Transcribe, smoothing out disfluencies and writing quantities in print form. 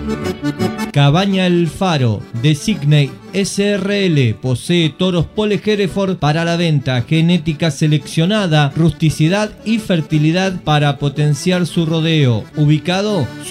Cabaña El Faro de Sydney SRL posee toros Pole Hereford para la venta, genética seleccionada, rusticidad y fertilidad para potenciar su rodeo. Ubicado